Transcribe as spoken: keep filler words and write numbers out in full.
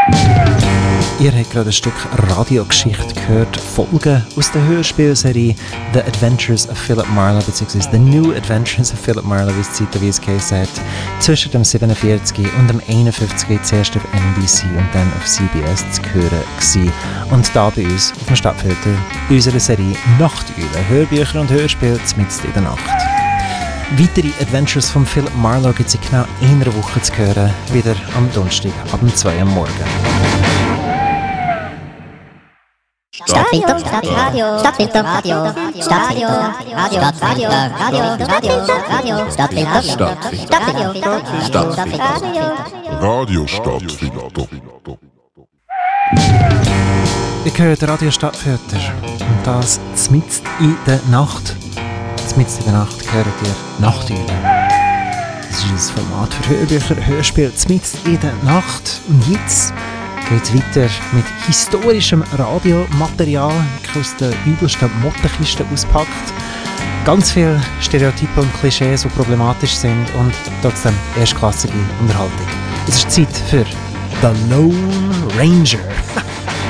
Ihr habt gerade ein Stück Radiogeschichte gehört, Folgen aus der Hörspielserie The Adventures of Philip Marlowe, bzw. The New Adventures of Philip Marlowe, wie es zeitweise geheißen hat, zwischen dem siebenundvierzig und dem einundfünfzig zuerst auf N B C und dann auf C B S zu hören gewesen. Und da bei uns auf dem Stadtfilter in unserer Serie Nachteulen, Hörbücher und Hörspiele mitten in der Nacht. Weitere Adventures von Philip Marlowe gibt es in genau einer Woche zu hören, wieder am Donnerstag ab zwei Uhr morgen. Stadtfilter, Stadtradio, Stadtfilter, Radio, Stadtfilter, Radio, Radio, Radio, Radio, Stadtfilter, Stadtfilter, Stadtfilter, Radio, Stadtfilter. Ihr hört Radio Stadtfilter und das mitten in der Nacht. Mitten in der Nacht hört ihr Nachteulen. Das ist ein Format für Hörbücher, Hörspiel mitten in der Nacht. Und jetzt geht es weiter mit historischem Radiomaterial, aus der übelsten Mottenkiste auspackt. Ganz viele Stereotype und Klischees, die problematisch sind und trotzdem erstklassige Unterhaltung. Es ist Zeit für The Lone Ranger.